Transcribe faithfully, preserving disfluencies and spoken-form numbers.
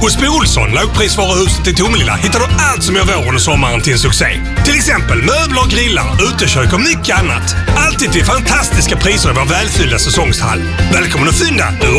Hos Bo Olsson, lågprisvaruhuset i Tomelilla, hittar du allt som gör våren och sommaren till en succé. Till exempel möbler, grillar, utekök och mycket annat. Alltid till fantastiska priser i vår välfyllda säsongshall. Välkommen att fynda, du